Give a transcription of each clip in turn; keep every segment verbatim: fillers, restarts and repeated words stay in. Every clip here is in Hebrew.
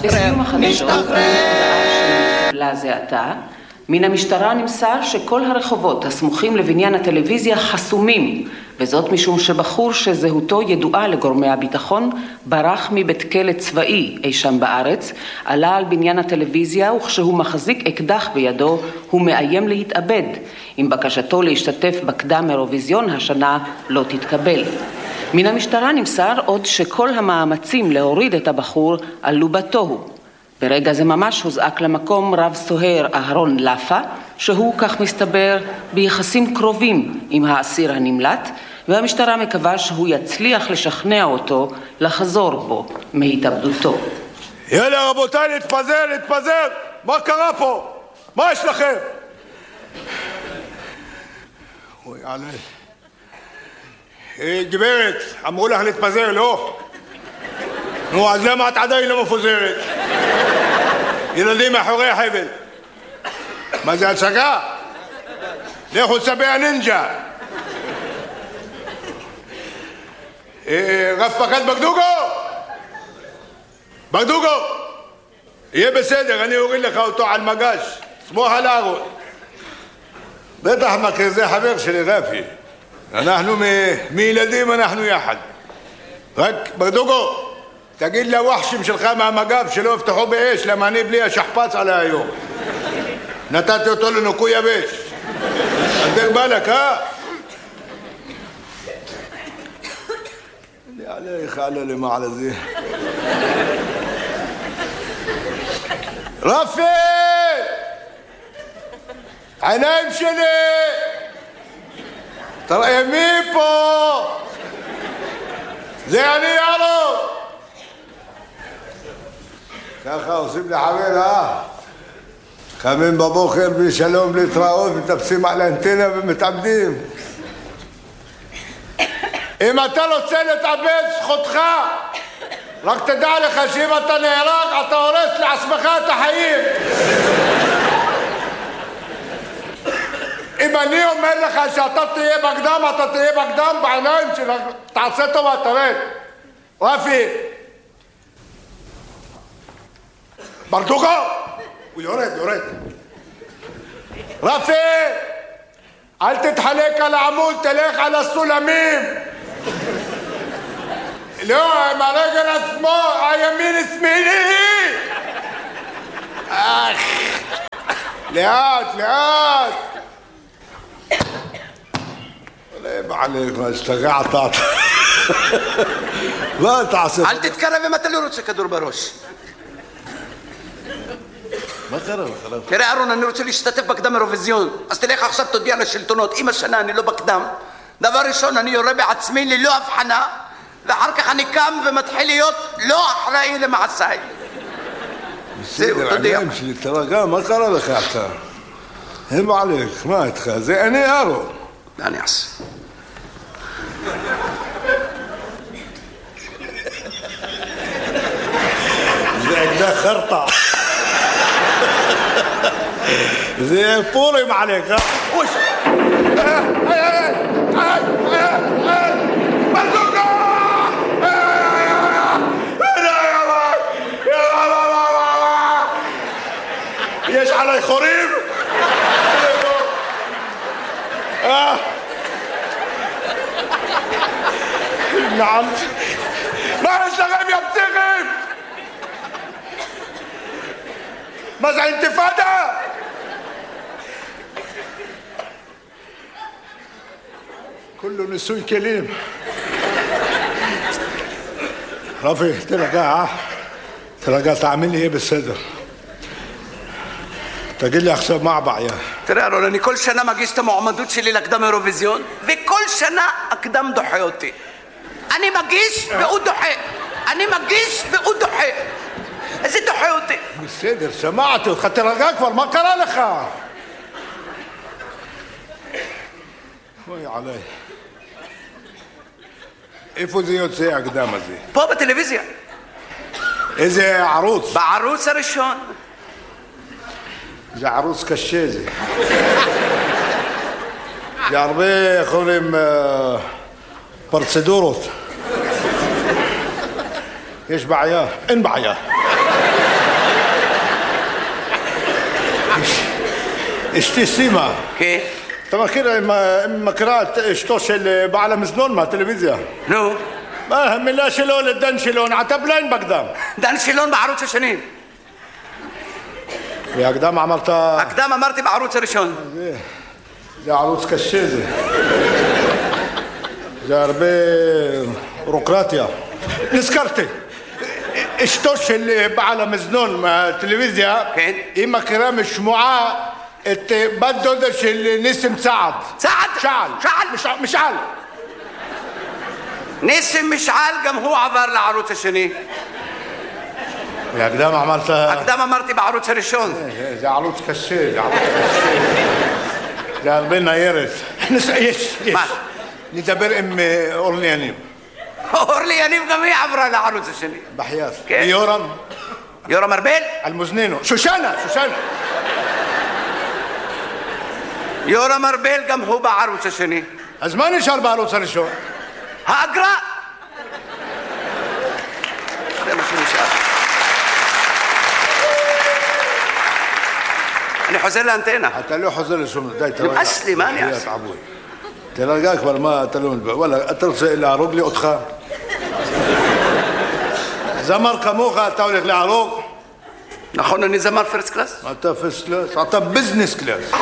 לסיום החדשות, הודעה זה עתה. מן המשטרה נמסר שכל הרחובות הסמוכים לבניין הטלוויזיה חסומים, וזאת משום שבחור שזהותו ידועה לגורמי הביטחון ברח מבית כלא צבאי אי שם בארץ, עלה על בניין הטלוויזיה וכשהוא מחזיק אקדח בידו הוא מאיים להתאבד, אם בקשתו להשתתף בקדם אירוויזיון השנה לא תתקבל. מן המשטרה נמסר עוד שכל המאמצים להוריד את הבחור עלו בתוהו. ברגע זה ממש הוזעק למקום רב סוהר אהרון לפה, שהוא כך מסתבר ביחסים קרובים עם האסיר הנמלט, והמשטרה מקווה שהוא יצליח לשכנע אותו לחזור בו מהתאבדותו. יאללה רבותיי, להתפזר, להתפזר! מה קרה פה? מה יש לכם? אוי עלי. היי גברת, אמרו לך להתפזר, לא? נו, אז למה את עדיין לא מפוזרת? ילדים מאחורי החבל. מה זה הצגה? לכו צבי הנינג'ה. רב פקד בגדוגו! בגדוגו! יהיה בסדר, אני אוריד לך אותו על מגש. סמוך על הארון. בטח מכיר, זה חבר שלי רפי. אנחנו מילדים, אנחנו יחד. רק בגדוגו, תגיד לווחשים שלך מהמגב שלא יפתחו באש, למה אני בלי השכפץ עלי היום. נתתי אותו לנוקוי יבש. אז דרך בלק, אה? אני עליך, עלה למעלה זה. רפי! עיניים שלי! תראה מי פה? זה אני יאללה! ככה עושים לחבר, אה? קמים בבוקר בשלום להתראות, מטפסים על האנטנה ומתאבדים. אם אתה רוצה להתאבד, זכותך. רק תדע לך שאם אתה נהרג, אתה הורס לעצמך את החיים. אם אני אומר לך שאתה תהיה בקדם, אתה תהיה בקדם בעיניים שלך. תעשה טובה, תרד. רפי. ברדוגו! הוא יורד, יורד. רפי! אל תתחלק על העמוד, תלך על הסולמים. לא, עם הרגל השמאל, הימין שמילי. אך. לאט, לאט. עלי בעליך, מה השתגעת? מה תעשה? אל תתקרב אם אתה לא רוצה כדור בראש. מה קרה לך? תראה אהרון, אני רוצה להשתתף בקדם אירוויזיון, אז תלך עכשיו תודיע לשלטונות, אם השנה אני לא בקדם, דבר ראשון אני יורה בעצמי ללא הבחנה, ואחר כך אני קם ומתחיל להיות לא אחראי למעשיי. זהו, תודיע. עיניים שלי, תרגע, מה קרה לך אתה? הם עליך, מה איתך? זה אני אהרון. מה אני אעשה? זה אקדח חרטה. זה פורים עליך. אוש! ברדוגו! יש עלי חורים? נעם. מה יש לכם יא פסיכים? מה זה אינתיפאדה? كله نسوي كلام. رافي ترجع ترجع تعمل لي ايه بالصدر؟ تجي لي עכשיו מעבע יא. תראה אהרון, אני כל שנה מגיש את המועמדות שלי לקדם אירוויזיון, וכל שנה הקדם דוחה אותי. אני מגיש והוא דוחה. אני מגיש והוא דוחה. איזה דוחה אותי? בסדר, שמעתי אותך, תרגע כבר, מה קרה לך? אוי עליי. איפה זה יוצא הקדם הזה? פה בטלוויזיה. איזה ערוץ? בערוץ הראשון. זה ערוץ קשה זה. זה הרבה יכולים פרצדורות. יש בעיה? אין בעיה. אשתי סימה. כן. אתה מכיר, מכירה את אשתו של בעל המזנון מהטלוויזיה? נו. מה המילה שלו לדן שילון? עטה בליין בקדם. דן שילון בערוץ השני. והקדם אמרת... הקדם אמרתי בערוץ הראשון. זה, זה ערוץ קשה זה. זה הרבה בירוקרטיה. נזכרתי. אשתו של בעל המזנון מהטלוויזיה, כן. היא מכירה משמועה את בת דודה של ניסים צעד. צעד? משעל. משעל? משעל. משעל. ניסים משעל גם הוא עבר לערוץ השני. והקדם אמרת... הקדם אמרתי בערוץ הראשון. זה, זה ערוץ קשה, זה ערוץ קשה. זה הרבה ניירת. יש, יש. מה? נדבר עם אורלי יניב. אורלי יניב גם היא עברה לערוץ השני. בחייאת. כן. ויורם? יורם ארבל? אלמוזנינו. שושנה, שושנה. יורם ארבל גם הוא בערוץ השני. אז מה נשאר בערוץ הראשון? האגרה. זה מה שנשאר. אני חוזר לאנטנה. אתה לא חוזר לשום, די, תרגע. נמאס לי, מה אני אעשה? תרגע כבר, מה, אתה לא מדבר. וואלה, אתה רוצה להרוג לי אותך? זמר כמוך, אתה הולך להרוג? נכון, אני זמר פרסט קלאס? אתה פרסט קלאס? אתה ביזנס קלאס.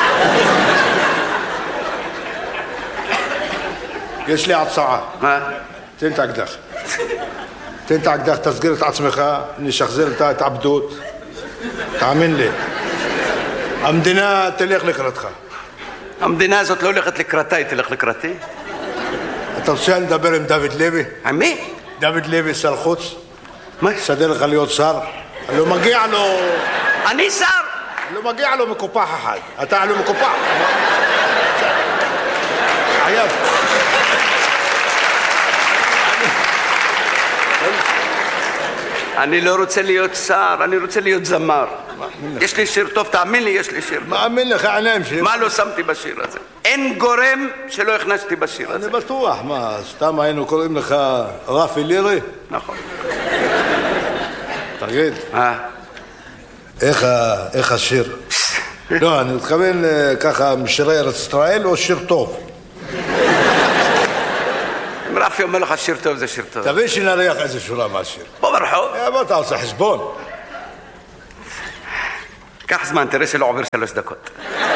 יש לי הצעה. מה? תן את האקדח. תן את האקדח, תסגיר את עצמך, נשחזר את ההתעבדות. תאמין לי. המדינה תלך לקראתך. המדינה הזאת לא הולכת לקראתה, היא תלך לקראתי. אתה רוצה לדבר עם דוד לוי? עם מי? דוד לוי, שר חוץ. מה? סדר לך להיות שר. לא מגיע לו... אני שר! לא מגיע לו מקופח אחד. אתה לא מקופח. עייב. אני לא רוצה להיות שר, אני רוצה להיות זמר. יש לי שיר טוב, תאמין לי, יש לי שיר טוב. מאמין לך, עיניים שלי. מה לא שמתי בשיר הזה? אין גורם שלא הכנסתי בשיר הזה. אני בטוח, מה, סתם היינו קוראים לך רפי לירי? נכון. תגיד, אה? איך השיר? לא, אני מתכוון ככה משירי ארץ ישראל או שיר טוב? אם רפי אומר לך שיר טוב זה שיר טוב. תבין שנריח איזה שורה מהשיר. בוא ברחוב. בוא אתה עושה חשבון. קח זמן, תראה שלא עובר שלוש דקות.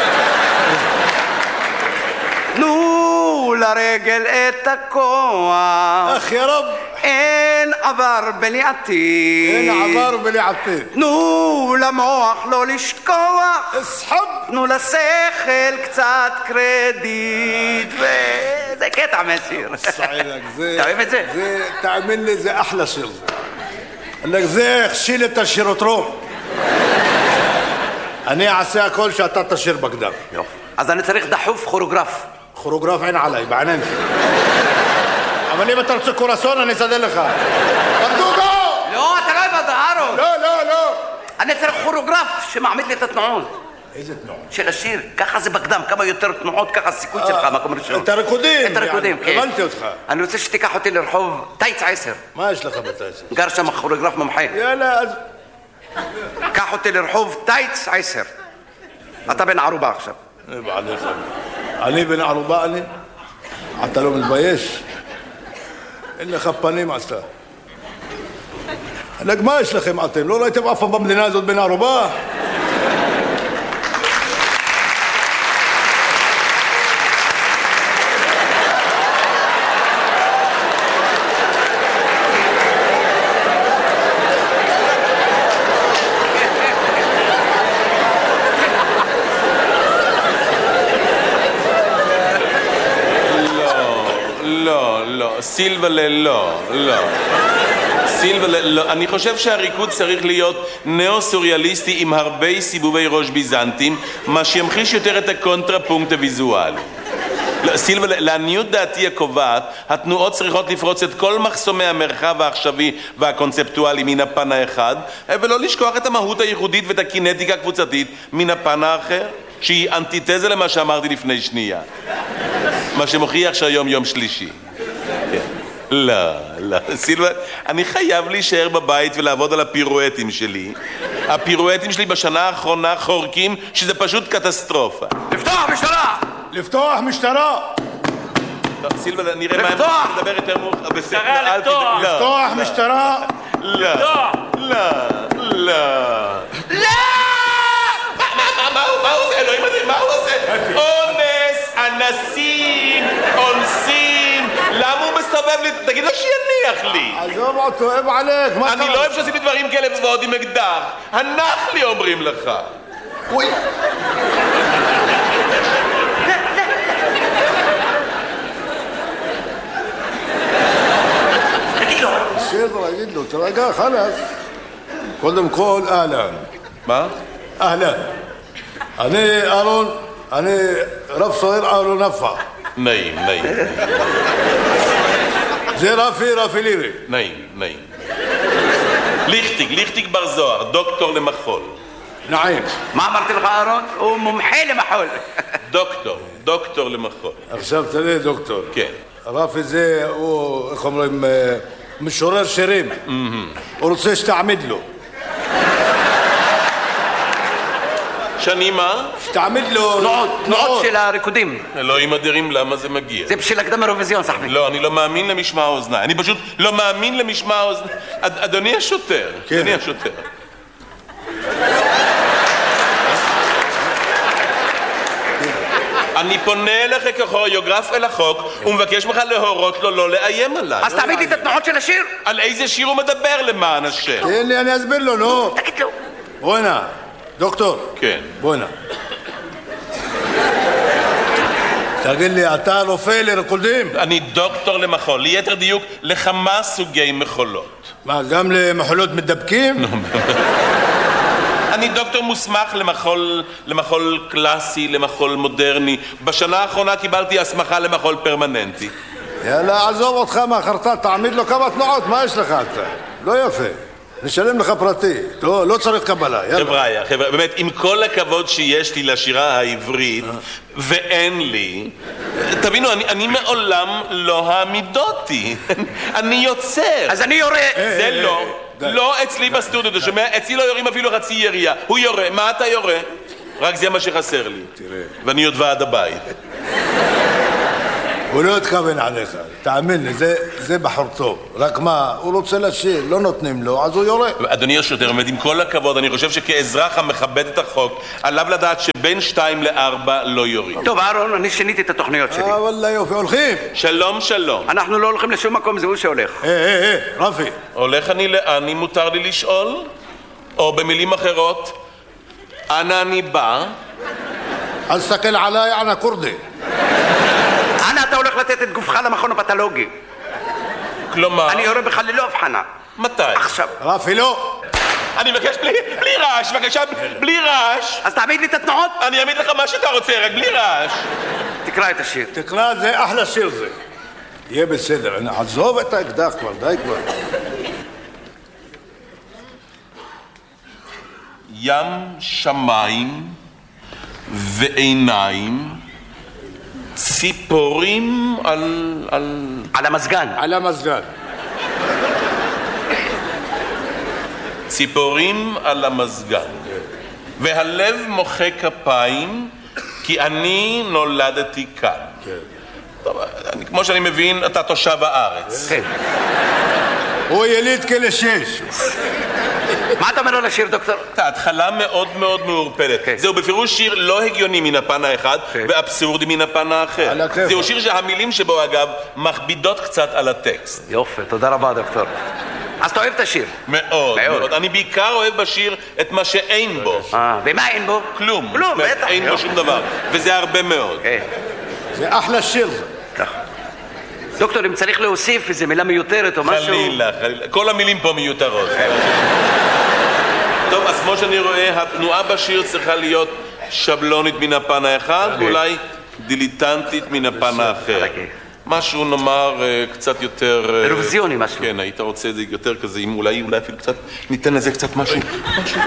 תנו לרגל את הכוח. אך יא רב. אין עבר בלי עתיד. אין עבר בלי עתיד. תנו למוח לא לשכוח. אסחב. תנו לשכל קצת קרדיט. וזה קטע מהשיר. אתה אוהב את זה? תאמין לי, זה אחלה שיר. זה הכשיל את השירוטרום. אני אעשה הכל שאתה תשיר בקדם. יופי. אז אני צריך דחוף כוריאוגרף. כוריאוגרף אין עליי, בעיניים שלי. אבל אם אתה רוצה קורסון, אני אסדר לך. ברדוגו! לא, אתה לא אוהב אהרון. לא, לא, לא. אני צריך כוריאוגרף שמעמיד לי את התנועות. איזה תנועות? של השיר. ככה זה בקדם. כמה יותר תנועות, ככה הסיכוי שלך, מקום ראשון. את הריקודים. את הריקודים, כן. הבנתי אותך. אני רוצה שתיקח אותי לרחוב טייץ עשר. מה יש לך בטייץ? גר שם כוריאוגרף מומחה. יאללה, אז... קח אותי לרחוב טייץ עשר. אתה בן ערובה עכשיו. אני בן ערובה, אני? אתה לא מתבייש? אין לך פנים אתה. מה יש לכם אתם? לא ראיתם אף פעם במדינה הזאת בן ערובה? סילבלה, לא, לא. סילבלה, לא. אני חושב שהריקוד צריך להיות נאו-סוריאליסטי עם הרבה סיבובי ראש ביזנטים, מה שימחיש יותר את הקונטרפונקט הוויזואלי. סילבלה, לעניות דעתי הקובעת, התנועות צריכות לפרוץ את כל מחסומי המרחב העכשווי והקונספטואלי מן הפן האחד, ולא לשכוח את המהות הייחודית ואת הקינטיקה הקבוצתית מן הפן האחר, שהיא אנטיתזה למה שאמרתי לפני שנייה. מה שמוכיח שהיום יום שלישי. לא, לא, סילבן, אני חייב להישאר בבית ולעבוד על הפירואטים שלי. הפירואטים שלי בשנה האחרונה חורקים שזה פשוט קטסטרופה. לפתוח משטרה! לפתוח משטרה! טוב, סילבן, נראה מה הם רוצים לדבר יותר מאוחר. משטרה, לפתוח! לפתוח משטרה! לא, לא, לא. לא! מה הוא עושה? אלוהים אדירים, מה הוא עושה? אונס, אנסים, אונסים. למה הוא מסתובב לי? תגיד לו שיניח לי. עזוב אותו, אוהב עליך. אני לא אוהב שעושים לי דברים כאלה ועוד עם אקדח. הנח לי אומרים לך. אוי. תגיד לו. בסדר, תגיד לו, תרגע, חלאס. קודם כל, אהלן. מה? אהלן. אני אהרון, אני רב סוהר אהרון נפע. נעים, נעים. זה רפי, רפי לירי. נעים, נעים. ליכטיג, ליכטיג בר זוהר, דוקטור למחול. נעים. מה אמרתי לך, אהרון? הוא מומחה למחול. דוקטור, דוקטור למחול. עכשיו תראה, דוקטור. כן. רפי זה, הוא, איך אומרים, משורר שירים. הוא רוצה שתעמיד לו. שאני מה? שתעמיד לו... תנועות, תנועות של הריקודים. אלוהים אדירים, למה זה מגיע? זה בשביל הקדם אירוויזיון, סחבי. לא, אני לא מאמין למשמע האוזניים. אני פשוט לא מאמין למשמע האוזניים. אדוני השוטר, אדוני השוטר. אני פונה אליך ככוריאוגרף אל החוק ומבקש ממך להורות לו לא לאיים עליי. אז תעמיד לי את התנועות של השיר. על איזה שיר הוא מדבר למען השם? תן לי, אני אסביר לו, נו. תגיד לו. בוא הנה, דוקטור. כן. בוא הנה. תגיד לי, אתה רופא לרקודים? אני דוקטור למחול, ליתר דיוק לכמה סוגי מחולות. מה, גם למחולות מדבקים? אני דוקטור מוסמך למחול, למחול קלאסי, למחול מודרני. בשנה האחרונה קיבלתי הסמכה למחול פרמננטי. יאללה, עזוב אותך מהחרטט, תעמיד לו כמה תנועות, מה יש לך אתה? לא יפה. נשלם לך פרטי, לא, לא צריך קבלה, יאללה. חבר'יה, חבר'יה, באמת, עם כל הכבוד שיש לי לשירה העברית, ואין לי, תבינו, אני, אני מעולם לא העמידותי. אני יוצר. אז אני יורה. זה לא. לא אצלי בסטודיו, אתה שומע? אצלי לא יורים אפילו חצי ירייה. הוא יורה. מה אתה יורה? רק זה מה שחסר לי. תראה. ואני עוד ועד הבית. הוא לא התכוון עליך, תאמין לי, זה, זה בחור טוב. רק מה, הוא רוצה לשיר, לא נותנים לו, אז הוא יורה. אדוני השוטר, באמת, עם כל הכבוד, אני חושב שכאזרח המכבד את החוק, עליו לדעת שבין שתיים לארבע לא יורים. טוב, אהרון, אני שיניתי את התוכניות שלי. אה, וואלה יופי, הולכים. שלום, שלום. אנחנו לא הולכים לשום מקום, זה הוא שהולך. אה, אה, אה, רפי. הולך אני לאן, אם מותר לי לשאול? או במילים אחרות, אנה אני בא? אל תסתכל עליי, אנא כורדי. אנה אתה הולך לתת את גופך למכון הפתולוגי? כלומר... אני יורה בך ללא הבחנה. מתי? עכשיו. רפי, לא. אני מבקש בלי, בלי רעש, בבקשה, בלי רעש. אז תעמיד לי את התנועות. אני אעמיד לך מה שאתה רוצה, רק בלי רעש. תקרא את השיר. תקרא, זה אחלה שיר זה. יהיה בסדר, עזוב את האקדח כבר, די כבר. ים שמיים ועיניים, ציפורים על... על... על המזגן. על המזגן. ציפורים על המזגן. והלב מוחא כפיים, כי אני נולדתי כאן. טוב, אני, כמו שאני מבין, אתה תושב הארץ. כן. הוא יליד כלא שש. מה אתה אומר על השיר, דוקטור? התחלה מאוד מאוד מעורפלת. כן. זהו בפירוש שיר לא הגיוני מן הפן האחד, כן. ואבסורדי מן הפן האחר. על הכיף. זהו שיר שהמילים שבו, אגב, מכבידות קצת על הטקסט. יופי, תודה רבה, דוקטור. אז אתה אוהב את השיר? מאוד, מאוד. מאוד. אני בעיקר אוהב בשיר את מה שאין בו. אה, ומה אין בו? כלום. כלום, זאת אומרת, בטח. אין בו שום דבר. וזה הרבה מאוד. כן, זה אחלה שיר זה. ככה. דוקטור, אם צריך להוסיף איזו מילה מיותרת או משהו... חלילה, חלילה. כל המילים פה מיותרות. טוב, אז כמו שאני רואה, התנועה בשיר צריכה להיות שבלונית מן הפן האחד, ואולי דיליטנטית מן הפן האחר. משהו נאמר קצת יותר... אירוויזיוני משהו. כן, היית רוצה את זה יותר כזה, אם אולי, אולי אפילו קצת, ניתן לזה קצת משהו. משהו.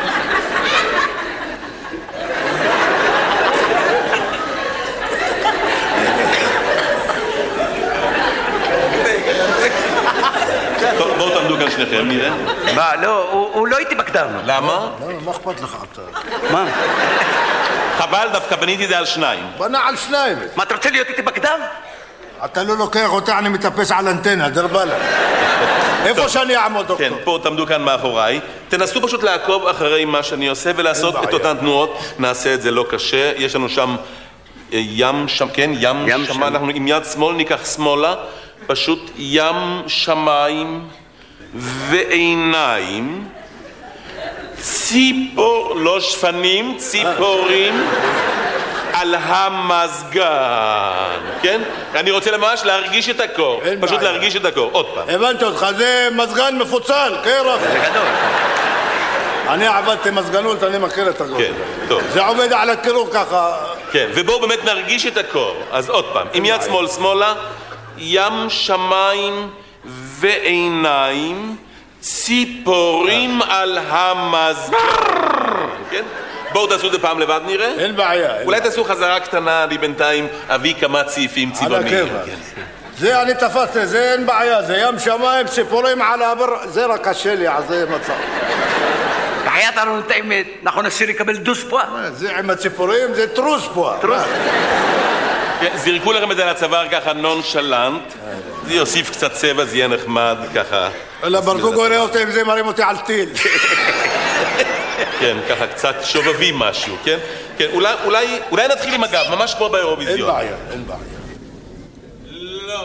לשניכם, נראה. מה, לא, הוא לא איתי בקדם. למה? לא, מה אכפת לך אתה? מה? חבל, דווקא בניתי זה על שניים. בנה על שניים. מה, אתה רוצה להיות איתי בקדם? אתה לא לוקח אותה, אני מטפס על אנטנה, דרבלה. איפה שאני אעמוד, דוקטור? כן, פה תעמדו כאן מאחוריי. תנסו פשוט לעקוב אחרי מה שאני עושה ולעשות את אותן תנועות. נעשה את זה לא קשה. יש לנו שם ים שם, כן, ים, ים שמה. אנחנו עם יד שמאל ניקח שמאלה. פשוט ים שמיים ועיניים. ציפור, לא שפנים, ציפורים. על המזגן, כן? אני רוצה ממש להרגיש את הקור, פשוט בעיה. להרגיש את הקור, עוד פעם. הבנתי אותך, זה מזגן מפוצל, קרח. זה גדול. אני עבדתי מזגנות, אני מכיר את הקור. כן, טוב. זה עובד על הקירור ככה. כן, ובואו באמת נרגיש את הקור. אז עוד פעם, עם יד שמאל שמאלה, ים שמיים ועיניים, ציפורים על המזגן, כן? בואו תעשו את זה פעם לבד נראה. אין בעיה. אולי תעשו חזרה קטנה, לי בינתיים אביא כמה צעיפים צבעוניים. על הכיוון. זה אני תפסתי, זה אין בעיה, זה ים שמיים, ציפורים על הבר, זה רק קשה לי, אז זה מצב. בחייאת לנו את האמת, נכון השיר יקבל דוס פה? זה עם הציפורים, זה טרוס פה. טרוס. זירקו לכם את זה לצוואר ככה נונשלנט, זה יוסיף קצת צבע, זה יהיה נחמד ככה. אלא ברדוג רואה אותי עם זה, מרים אותי על טיל. כן, ככה קצת שובבים משהו, כן? כן, אולי, אולי, אולי נתחיל עם הגב, ממש כמו באירוויזיון. אין בעיה, אין בעיה. לא.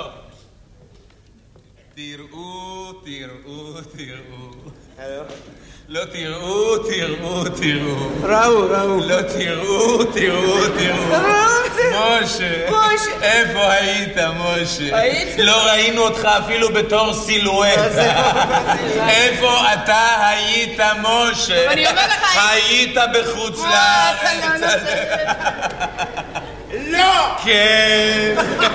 תראו, תראו, תראו. לא תראו, תראו, תראו. ראו, ראו. לא תראו, תראו, תראו. משה. משה. איפה היית, משה? הייתי? לא ראינו אותך אפילו בתור סילואטה. איפה אתה היית, משה? אני אומר לך... היית בחוץ לארץ. לא! כן.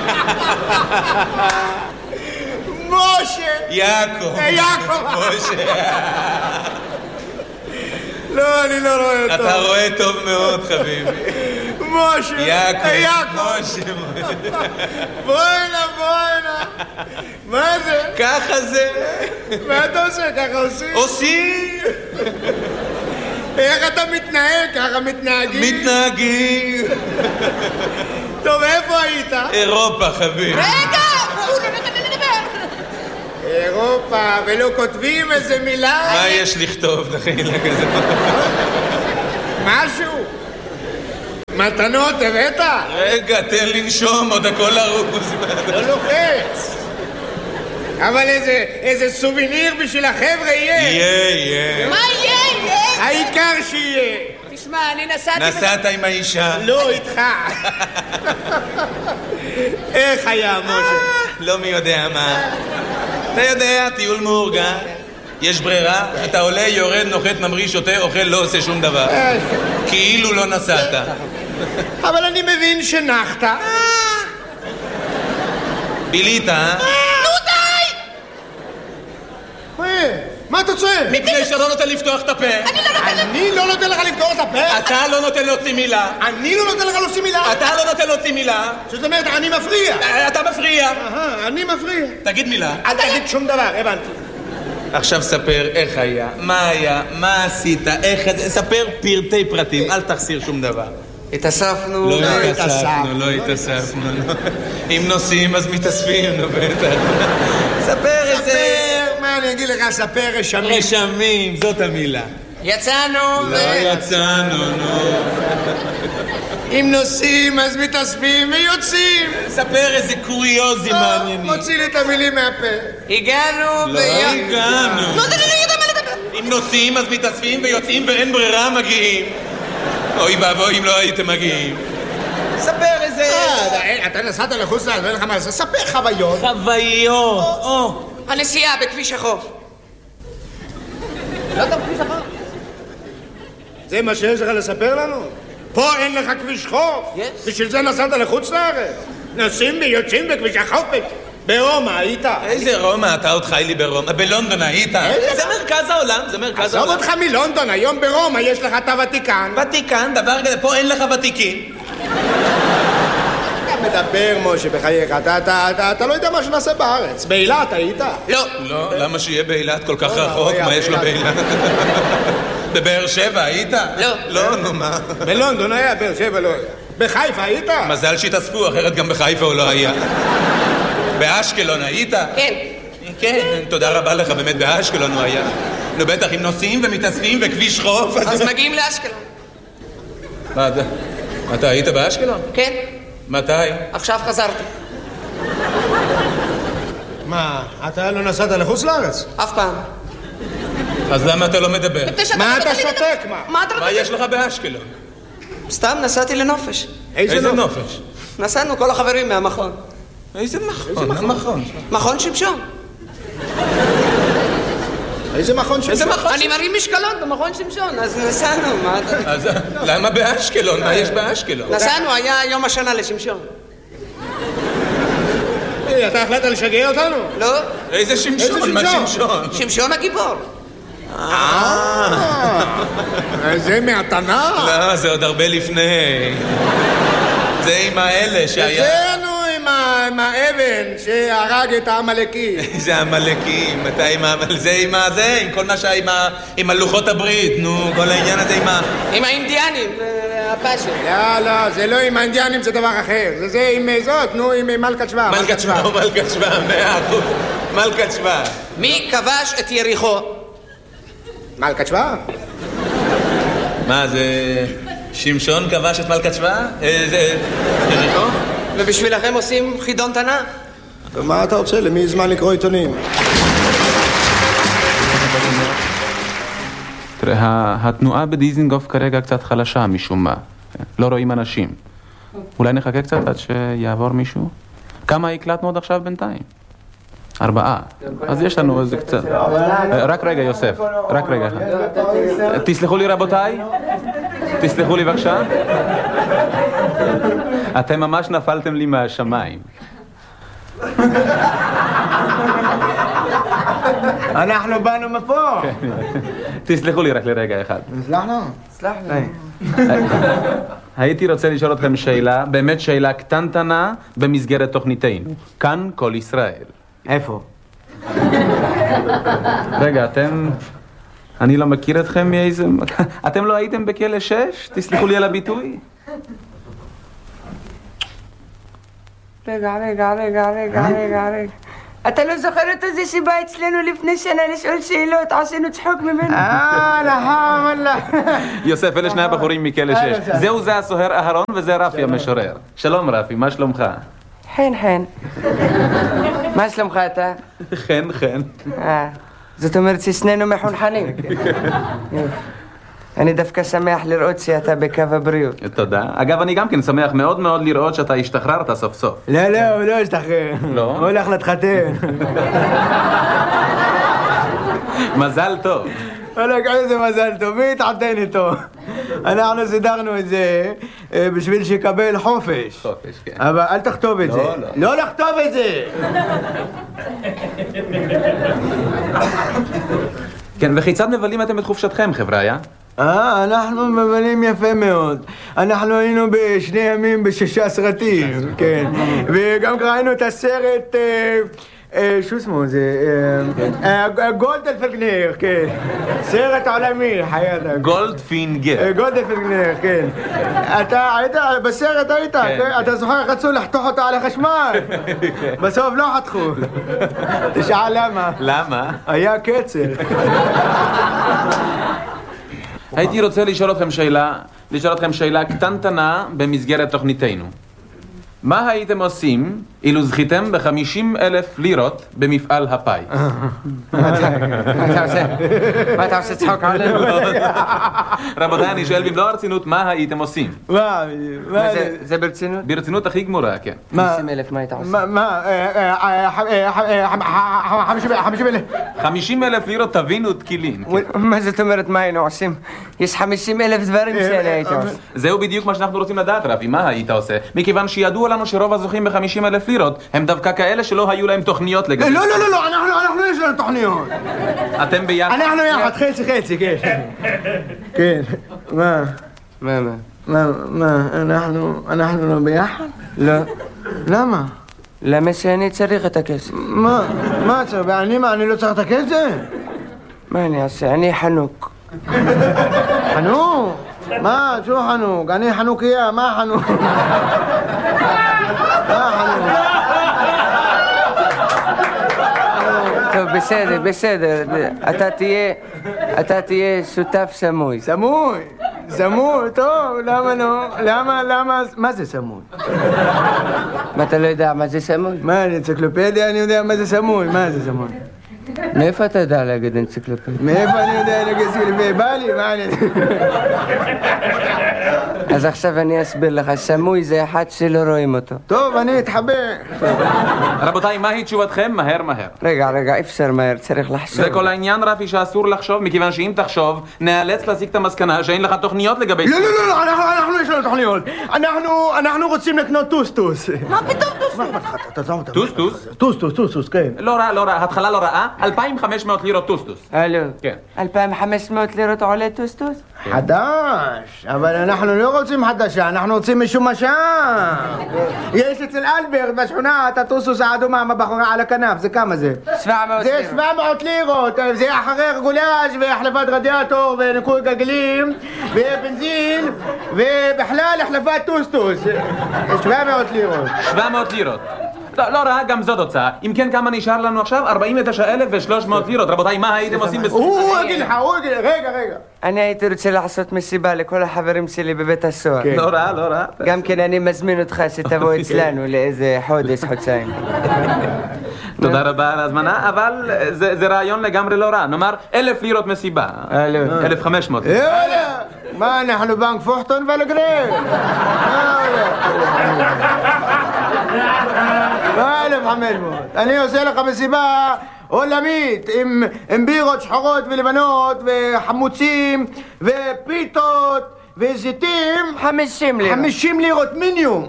משה! יעקב. יעקב. משה. לא, אני לא רואה אותו. אתה רואה טוב מאוד, חביבי. משה! יעקב. יעקב! משה. בוא הנה, בוא הנה. מה זה? ככה זה. מה אתה עושה? ככה עושים? עושים. איך אתה מתנהג? ככה מתנהגים? מתנהגים. טוב, איפה היית? אירופה, חביבי. רגע! הוא לא נותן לי לדבר. אירופה, ולא כותבים איזה מילה? מה יש לכתוב, דחילה כזה? משהו? מתנות הבאת? רגע, תן לנשום, עוד הכל ארוז. לא לוחץ. אבל איזה, איזה סוביניר בשביל החבר'ה יהיה. יהיה, יהיה. מה יהיה? יהיה? העיקר שיהיה. תשמע, אני נסעתי... נסעת עם האישה? לא, איתך. איך היה, משה? לא מי יודע מה. אתה יודע, טיול מאורגן. יש ברירה, אתה עולה, יורד, נוחת, ממריא, שותה, אוכל, לא עושה שום דבר. כאילו לא נסעת. אבל אני מבין שנחת. בילית, אה? נו די! מה אתה צועק? מפני שאתה לא נותן לפתוח את הפה. אני לא נותן לך לפתוח את הפה? אתה לא נותן להוציא מילה. אני לא נותן לך להוציא מילה? אתה לא נותן להוציא מילה. זאת אומרת, אני מפריע. אתה מפריע. אהה, אני מפריע. תגיד מילה. אל תגיד שום דבר, הבנתי. עכשיו ספר איך היה, מה היה, מה עשית, איך... ספר פרטי פרטים, אל תחסיר שום דבר. התאספנו. לא התאספנו, לא התאספנו. אם נוסעים אז מתאספים, נו בטח. ספר איזה... ספר, מה אני אגיד לך, ספר רשמים. רשמים, זאת המילה. יצאנו. לא יצאנו, נו. אם נוסעים אז מתאספים ויוצאים. ספר איזה קוריוזים מעניינים. מוציא לי את המילים מהפה. הגענו לא הגענו. לא, אני לא יודע מה לדבר. אם נוסעים אז מתאספים ויוצאים ואין ברירה מגיעים. אוי ואבוי אם לא הייתם מגיעים. ספר איזה... אתה נסעת לחוץ לארץ ואין לך מה לעשות, ספר חוויות. חוויות. הנסיעה בכביש החוף. לא אתה בכביש החוף. זה מה שיש לך לספר לנו? פה אין לך כביש חוף. בשביל זה נסעת לחוץ לארץ. נוסעים ויוצאים בכביש החוף. ברומא היית? איזה רומא? אתה עוד חי לי ברומא. בלונדון היית? זה מרכז העולם, זה מרכז העולם. עזוב אותך מלונדון, היום ברומא יש לך את הוותיקן. ותיקן, דבר כזה, פה אין לך ותיקים. מדבר, משה, בחייך? אתה, אתה, אתה, אתה לא יודע מה שנעשה בארץ. באילת היית? לא. לא, למה שיהיה באילת כל כך רחוק? מה יש לו באילת? בבאר שבע היית? לא. לא, נו מה? בלונדון היה, באר שבע לא היה. בחיפה היית? מזל שהתאספו, אחרת גם בחיפה הוא לא היה. באשקלון היית? כן. כן, תודה רבה לך, באמת באשקלון הוא היה. נו בטח, אם נוסעים ומתאספים בכביש חוף... אז מגיעים לאשקלון. מה אתה? אתה היית באשקלון? כן. מתי? עכשיו חזרתי. מה, אתה לא נסעת לחוץ לארץ? אף פעם. אז למה אתה לא מדבר? מה אתה שותק, מה? מה אתה מה יש לך באשקלון? סתם נסעתי לנופש. איזה נופש? נסענו כל החברים מהמכון. איזה מכון? איזה מכון? מכון שמשון. איזה מכון שמשון? אני מרים משקלות במכון שמשון, אז נסענו, מה אתה... אז למה באשקלון? מה יש באשקלון? נסענו, היה יום השנה לשמשון. אתה החלטת לשגע אותנו? לא. איזה שמשון? מה שמשון? שמשון הגיבור. אה, זה מהתנ"ך. לא, זה עוד הרבה לפני. זה עם האלה שהיה... זה נו עם האבן שהרג את העמלקים. זה העמלקים, אתה עם העמל... זה עם הזה, עם כל מה שהיה עם הלוחות הברית, נו, כל העניין הזה עם ה... עם האינדיאנים, הפאשן. לא, לא, זה לא עם האינדיאנים, זה דבר אחר. זה זה עם זאת, נו, עם מלכת שבא. מלכת שבא, מלכת שבא, מאה אחוז. מלכת שבא. מי כבש את יריחו? מלכת שבא? מה, זה... שמשון כבש את מלכת שבא? זה... יריחו? ובשבילכם עושים חידון תנ"ך? מה אתה רוצה? למי זמן לקרוא עיתונים? תראה, התנועה בדיזינגוף כרגע קצת חלשה משום מה. לא רואים אנשים. אולי נחכה קצת עד שיעבור מישהו? כמה הקלטנו עוד עכשיו בינתיים? ארבעה. אז יש לנו איזה קצת... רק רגע, יוסף. רק רגע. תסלחו לי רבותיי? תסלחו לי בבקשה? אתם ממש נפלתם לי מהשמיים. אנחנו באנו מפה. תסלחו לי רק לרגע אחד. סלחנו? סלחנו. הייתי רוצה לשאול אתכם שאלה, באמת שאלה קטנטנה במסגרת תוכניתנו. כאן כל ישראל. איפה? רגע, אתם... אני לא מכיר אתכם מאיזה... אתם לא הייתם בכלא שש? תסלחו לי על הביטוי. רגע, רגע, רגע, רגע, רגע, רגע. אתה לא זוכר את זה שבא אצלנו לפני שנה לשאול שאלות, עשינו צחוק ממנו? אה, לחם, אללה. יוסף, אלה שני הבחורים מכלא שש. זהו זה הסוהר אהרון וזה רפי המשורר. שלום רפי, מה שלומך? חן, חן. מה שלומך אתה? חן, חן. אה, זאת אומרת ששנינו מחונכנים. אני דווקא שמח לראות שאתה בקו הבריאות. תודה. אגב, אני גם כן שמח מאוד מאוד לראות שאתה השתחררת סוף סוף. לא, לא, הוא לא השתחרר. לא? הוא הולך להתחתן. מזל טוב. וואלכ, איזה מזל טוב, מי התחתן איתו? אנחנו סידרנו את זה בשביל שיקבל חופש. חופש, כן. אבל אל תכתוב את זה. לא, לא. לא לכתוב את זה! כן, וכיצד מבלים אתם את חופשתכם, חבריה? אה, אנחנו מבלים יפה מאוד. אנחנו היינו בשני ימים בשישה סרטים, כן. וגם ראינו את הסרט... שו שמו זה? גולדפינגר, כן. סרט עולמי, חייתה. גולדפינגר. גולדפינגר, כן. אתה היית, בסרט היית, אתה זוכר, רצו לחתוך אותה על החשמל. בסוף לא חתכו. תשאל למה. למה? היה קצר. הייתי רוצה לשאול אתכם שאלה, לשאול אתכם שאלה קטנטנה במסגרת תוכניתנו. מה הייתם עושים אילו זכיתם ב-חמישים אלף לירות במפעל הפאי? מה אתה עושה צחוק עלינו? רבותיי, אני שואל במלוא הרצינות, מה הייתם עושים? מה? זה ברצינות? ברצינות הכי גמורה, כן. חמישים אלף, מה היית עושה? מה? חמישים אלף? חמישים אלף לירות תבינו תקילין. מה זאת אומרת מה היינו עושים? יש חמישים אלף דברים שאני הייתי עושה. זהו בדיוק מה שאנחנו רוצים לדעת, רבי, מה היית עושה? מכיוון שידוע לנו שרוב הזוכים ב-חמישים אלף לירות הם דווקא כאלה שלא היו להם תוכניות לגבי... לא, לא, לא, לא, אנחנו יש לנו תוכניות. אתם ביחד? אנחנו יחד, חצי חצי, כן. כן, מה? מה, מה? מה, מה, אנחנו, אנחנו לא ביחד? לא. למה? למה שאני צריך את הכסף? מה? מה צריך? ואני מה? אני לא צריך את הכסף? מה אני אעשה? אני חנוק. חנוק? מה? שו חנוק? אני חנוכיה, מה חנוק? מה חנוק? טוב, בסדר, בסדר. אתה תהיה, אתה תהיה שותף סמוי. סמוי? סמוי? טוב, למה לא? למה, למה, מה זה סמוי? מה, אתה לא יודע מה זה סמוי? מה, אנציקלופדיה אני יודע מה זה סמוי, מה זה סמוי? מאיפה אתה יודע להגיד אנציקלופדיה? מאיפה אני יודע להגיד אנציקלופדיה? בא לי, מה אני... אז עכשיו אני אסביר לך, סמוי זה אחד שלא רואים אותו. טוב, אני אתחבר. רבותיי, מהי תשובתכם? מהר מהר. רגע, רגע, אפשר מהר, צריך לחשוב. זה כל העניין, רפי, שאסור לחשוב, מכיוון שאם תחשוב, נאלץ להסיק את המסקנה שאין לך תוכניות לגבי... לא, לא, לא, לא, אנחנו, אנחנו יש לנו תוכניות. אנחנו, אנחנו רוצים לקנות טוסטוס. מה פתאום טוסטוס? טוסטוס? טוסטוס, טוסטוס, כן. לא רע, לא רע, התחלה לא רעה, אלפיים וחמש מאות לירות טוסטוס. הלו, כן. אלפיים וחמש מאות לירות עולה טוסטוס? חדש, אבל אנחנו לא רוצים חדשה, אנחנו רוצים משומשה. יש אצל אלברט בשכונה את הטוסטוס האדומה הבחורה על הכנף, זה כמה זה? שבע מאות זה לירות. שבע מאות לירות, זה אחרי רגולאז' והחלפת רדיאטור וניקוי גלגלים ובנזין ובכלל החלפת טוסטוס. שבע מאות לירות. שבע מאות לירות. לא, לא רע, גם זאת הוצאה. אם כן, כמה נשאר לנו עכשיו? ארבעים ותשעה אלף ושלוש מאות לירות. רבותיי, מה הייתם עושים בסוף? הוא יגיד לך, הוא יגיד, רגע, רגע. אני הייתי רוצה לעשות מסיבה לכל החברים שלי בבית הסוהר. לא רע, לא רע. גם כן אני מזמין אותך שתבוא אצלנו לאיזה חודש, חודשיים. תודה רבה על ההזמנה, אבל זה, זה רעיון לגמרי לא רע. נאמר, אלף לירות מסיבה. אלף וחמש מאות. יאללה! מה, אנחנו בנק פוחטון ולגרל? מה אלף וחמש מאות? אני עושה לך מסיבה עולמית עם, עם בירות שחורות ולבנות וחמוצים ופיתות וזיתים. חמישים לירות. חמישים לירות מינימום.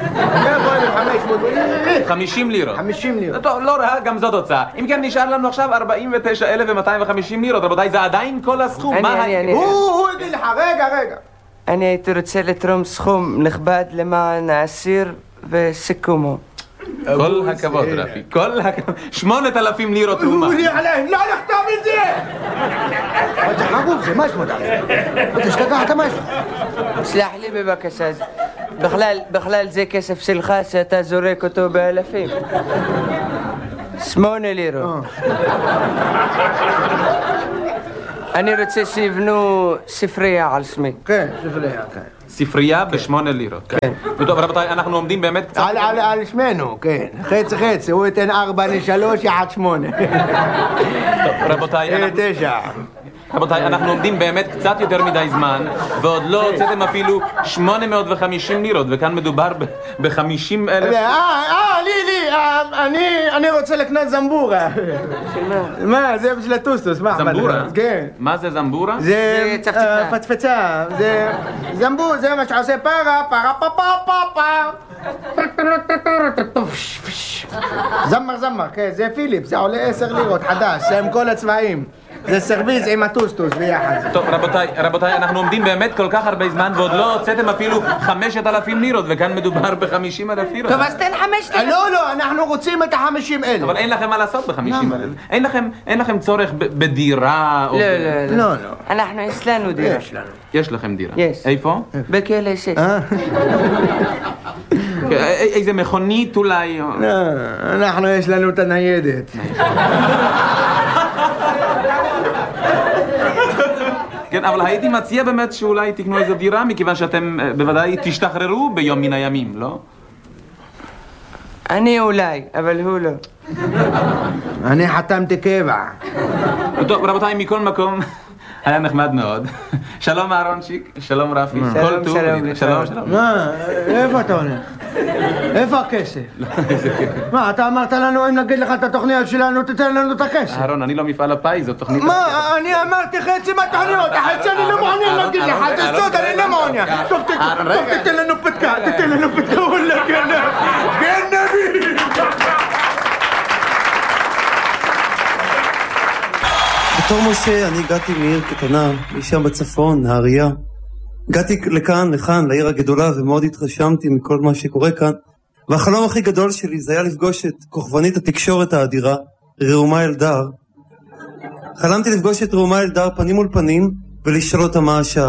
חמישים לירות. חמישים לירות. טוב, לא רע, גם זאת הוצאה. אם כן, נשאר לנו עכשיו ארבעים ותשעה אלף ומאתיים וחמישים לירות. רבותיי, זה עדיין כל הסכום. אני, מה אני, אני. הוא, הוא יגיד לך, רגע, רגע. אני הייתי רוצה לתרום סכום נכבד למען האסיר וסיכומו. כל הכבוד, רפי. כל הכבוד. שמונת אלפים לירות תרומה. הוא לי עליהם, לא לכתוב את זה! אתה חגוב, זה משהו אתה. אתה שתקחת משהו. סלח לי בבקשה. בכלל, בכלל זה כסף שלך שאתה זורק אותו באלפים. שמונה לירות. אני רוצה שיבנו ספרייה על שמי. כן, ספרייה, כן. ספרייה בשמונה לירות. כן. טוב, רבותיי, אנחנו עומדים באמת קצת... על, על, על שמנו, כן. חצי חצי, הוא ייתן ארבע לשלוש, יחד שמונה. טוב, רבותיי, אנחנו... תשע. רבותיי, אנחנו עומדים באמת קצת יותר מדי זמן, ועוד לא הוצאתם אפילו שמונה מאות וחמישים לירות, וכאן מדובר ב-חמישים אלף... אה, אה, לי, לי, אני, אני רוצה לקנות זמבורה. מה, זה בשביל הטוסטוס, מה? זמבורה? כן. מה זה זמבורה? זה פצפצה, זה זמבור, זה מה שעושה פרה, פרה, פה, פה, פה, פה. זמר, זמר, כן, זה פיליפ, זה עולה עשר לירות, חדש, זה עם כל הצבעים. זה סרוויז עם הטוסטוס ביחד. טוב, רבותיי, רבותיי, אנחנו עומדים באמת כל כך הרבה זמן ועוד לא הוצאתם אפילו חמשת אלפים לירות, וכאן מדובר בחמישים אלף לירות. טוב, אז תן חמש לירות. לא, לא, אנחנו רוצים את החמישים אלף. אבל אין לכם מה לעשות בחמישים אלף. אין לכם, אין לכם צורך בדירה או... לא, לא, לא, לא. אנחנו, יש לנו דירה. יש לנו. יש לכם דירה. יש. איפה? בכלא שש. איזה מכונית אולי? לא, אנחנו יש לנו את הניידת. כן, אבל הייתי מציע באמת שאולי תקנו איזו דירה, מכיוון שאתם בוודאי תשתחררו ביום מן הימים, לא? אני אולי, אבל הוא לא. אני חתמתי קבע. טוב, רבותיי, מכל מקום, היה נחמד מאוד. שלום אהרונצ'יק, שלום רפי. שלום, שלום. שלום, שלום. מה, איפה אתה הולך? איפה הכסף? מה, אתה אמרת לנו, אם נגיד לך את התוכניות שלנו, תתן לנו את הכסף. אהרון, אני לא מפעל הפיס, זאת תוכנית... מה, אני אמרתי חצי מהתוכניות, החצי אני לא מעוניין להגיד לך, זה סוד, אני לא מעוניין. טוב, תתן לנו פתקה, תתן לנו פתקה, וואלה, גנב, גנבי! בתור משה, אני הגעתי מעיר קטנה, משם בצפון, נהריה. הגעתי לכאן, לכאן, לעיר הגדולה, ומאוד התרשמתי מכל מה שקורה כאן. והחלום הכי גדול שלי זה היה לפגוש את כוכבנית התקשורת האדירה, ראומה אלדר. חלמתי לפגוש את ראומה אלדר פנים מול פנים, ולשאול אותה מה השעה.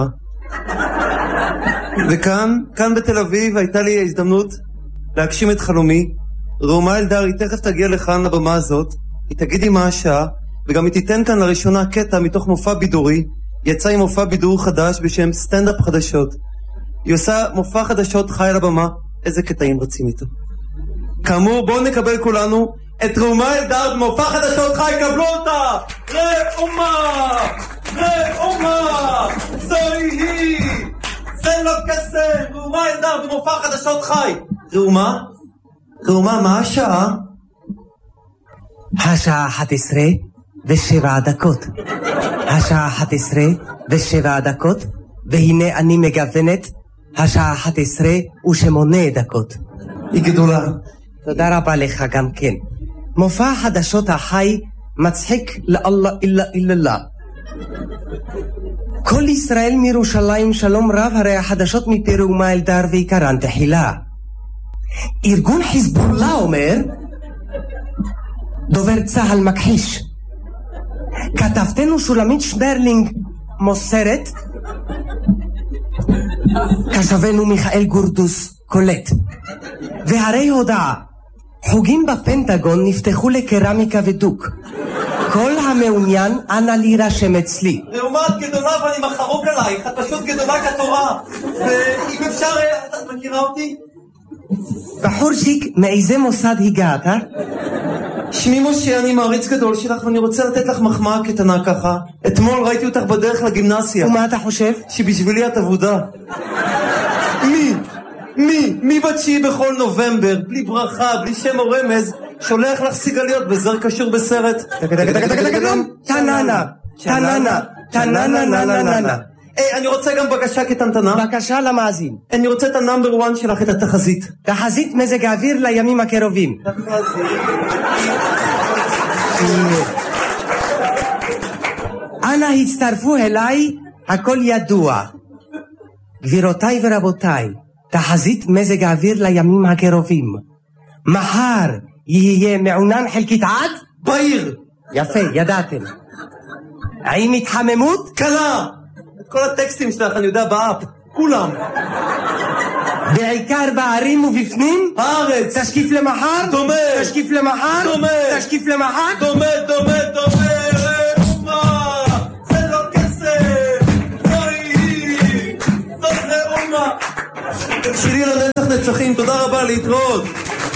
וכאן, כאן בתל אביב, הייתה לי ההזדמנות להגשים את חלומי. ראומה אלדר, היא תכף תגיע לכאן לבמה הזאת, היא תגיד לי מה השעה, וגם היא תיתן כאן לראשונה קטע מתוך מופע בידורי. יצא עם מופע בידור חדש בשם סטנדאפ חדשות. היא עושה מופע חדשות חי על הבמה. איזה קטעים רצים איתו. כאמור, בואו נקבל כולנו את ראומה אלדר במופע חדשות חי, קבלו אותה! ראומה! ראומה! זוהי היא! זה לא קסם! ראומה אלדר במופע חדשות חי! ראומה? ראומה, מה השעה? השעה אחת עשרה ושבע דקות. השעה אחת עשרה ושבע דקות, והנה אני מגוונת השעה אחת עשרה ושמונה דקות. היא גדולה. תודה רבה לך גם כן. מופע חדשות החי מצחיק לאללה אילה אילה. כל ישראל מירושלים שלום רב, הרי החדשות מפי ראומה אלדר ועיקרן תחילה. ארגון חיזבאללה אומר, דובר צהל מכחיש. כתבתנו שולמית שברלינג מוסרת, כשבנו מיכאל גורדוס קולט. והרי הודעה, חוגים בפנטגון נפתחו לקרמיקה ודוק. כל המעוניין אנא להירשם אצלי. ראומה, את גדולה ואני מחרוק עלייך, את פשוט גדולה כתורה. ואם אפשר, את מכירה אותי? בחורשיק, מאיזה מוסד הגעת? שמי משה, אני מעריץ גדול שלך ואני רוצה לתת לך מחמאה קטנה ככה. אתמול ראיתי אותך בדרך לגימנסיה. ומה אתה חושב? שבשבילי את עבודה. מי? מי? מי בתשיעי בכל נובמבר, בלי ברכה, בלי שם או רמז, שולח לך סיגליות בזר קשור בסרט? תננה, תננה, תננה, נננה. אני רוצה גם בקשה קטנטנה. בקשה למאזין. אני רוצה את הנאמבר וואן שלך, את התחזית. תחזית מזג האוויר לימים הקרובים. אנא הצטרפו אליי, הכל ידוע. גבירותיי ורבותיי, תחזית מזג האוויר לימים הקרובים. מחר יהיה מעונן חלקית עד? בעיר. יפה, ידעתם. האם התחממות? קלה. את כל הטקסטים שלך אני יודע באפ, כולם. בעיקר בערים ובפנים? הארץ. תשקיף למחר? דומה. תשקיף למחר? דומה. תשקיף למחר? דומה, דומה, דומה. ראומה, זה לא כסף. זוהי, זאת ראומה. תקשירי לנצח נצחים, תודה רבה, להתראות.